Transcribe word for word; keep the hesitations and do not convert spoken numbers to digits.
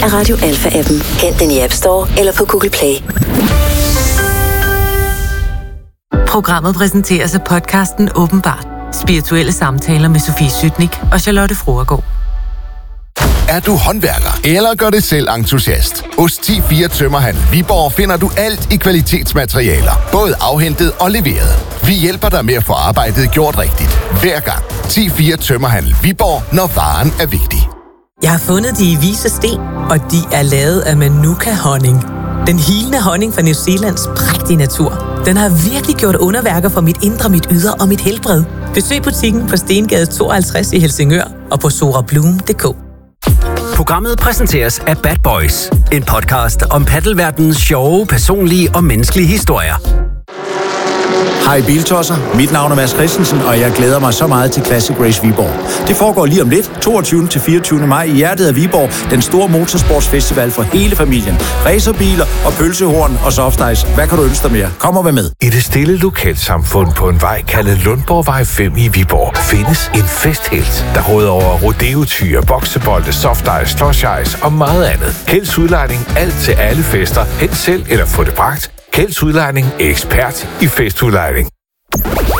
af Radio Alpha-appen. Hent den i App Store eller på Google Play. Programmet præsenteres af podcasten Åbenbart. Spirituelle samtaler med Sofie Sytnik og Charlotte Fruergaard. Er du håndværker eller gør det selv entusiast? Hos ti fire Tømmerhandel Viborg finder du alt i kvalitetsmaterialer, både afhentet og leveret. Vi hjælper dig med at få arbejdet gjort rigtigt. Hver gang. ti fire Tømmerhandel Viborg, når varen er vigtig. Jeg har fundet de i Vise Sten, og de er lavet af Manuka-honning. Den hilende honning fra New Zealands prægtige natur. Den har virkelig gjort underværker for mit indre, mit ydre og mit helbred. Besøg butikken på Stengade tooghalvtreds i Helsingør og på sorablum punktum d k. Programmet præsenteres af Bad Boys, en podcast om paddelverdenens sjove, personlige og menneskelige historier. Hej Biltosser, mit navn er Mads Christensen, og jeg glæder mig så meget til Classic Race Viborg. Det foregår lige om lidt, toogtyvende til fireogtyvende maj i hjertet af Viborg, den store motorsportsfestival for hele familien. Racerbiler og pølsehorn og softice. Hvad kan du ønske dig mere? Kom og vær med. I det stille lokalsamfund på en vej kaldet Lundborgvej fem i Viborg findes en festhelt, der råder over rodeotyre, boksebolde, softice, slush ice og meget andet. Kjelds Udlejning, alt til alle fester. Hent selv eller få det bragt. Kjelds Udlejning er ekspert i festudlejning.